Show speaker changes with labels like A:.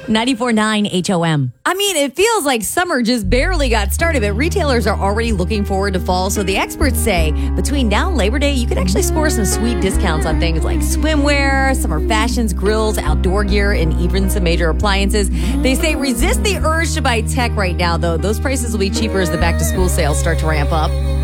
A: 94.9 HOM.
B: I mean, it feels like summer just barely got started, but retailers are already looking forward to fall. So the experts say between now and Labor Day, you can actually score some sweet discounts on things like swimwear, summer fashions, grills, outdoor gear, and even some major appliances. They say resist the urge to buy tech right now, though. Those prices will be cheaper as the back-to-school sales start to ramp up.